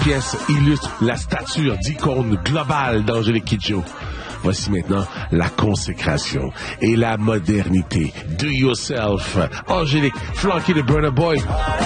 pièce illustre la stature d'icône globale d'Angélique Kidjo. Voici maintenant la consécration et la modernité. Do Yourself. Angélique, flanquée de Burna Boy.